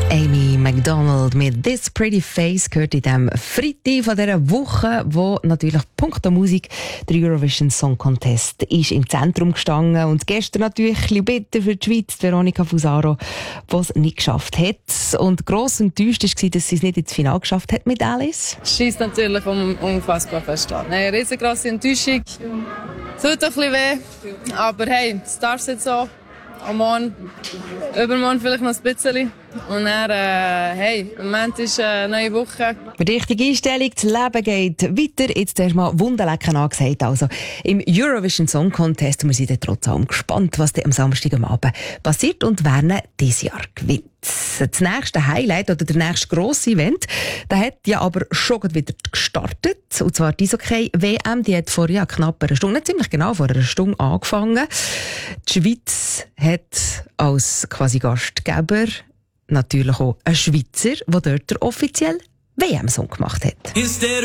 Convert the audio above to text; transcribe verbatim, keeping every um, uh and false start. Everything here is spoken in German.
Amy Macdonald mit «This Pretty Face» gehört in diesem Freitag von dieser Woche, wo natürlich punkto Musik der Eurovision Song Contest ist im Zentrum gestanden. Und gestern natürlich ein bisschen bitter für die Schweiz, Veronika Fusaro, die es nicht geschafft hat. Und gross enttäuscht war, dass sie es nicht ins Finale geschafft hat mit Alice. Schießt natürlich um, unfassbar fest an. Eine riesengroße Enttäuschung. Tut ein bisschen weh, aber hey, das darf es jetzt so. Am Morgen, übermorgen vielleicht noch ein bisschen. Und dann, äh, hey, im Moment ist eine neue Woche. Die richtige Einstellung, das Leben geht weiter. Jetzt erstmal Wunderlecken angesagt. Also im Eurovision Song Contest. Wir sind trotz allem gespannt, was am Samstag am Abend passiert und wer dieses Jahr gewinnt. Das nächste Highlight oder der nächste grosse Event, der hat ja aber schon wieder gestartet. Und zwar die Eishockey-W M, die hat vor ja, knapp einer Stunde, ziemlich genau vor einer Stunde angefangen. Die Schweiz hat als quasi Gastgeber natürlich auch einen Schweizer, der dort der offiziell W M-Song gemacht hat.